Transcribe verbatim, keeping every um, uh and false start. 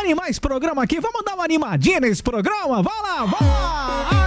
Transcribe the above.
animar esse programa aqui. Vamos dar uma animadinha nesse programa? Vai lá, vai lá!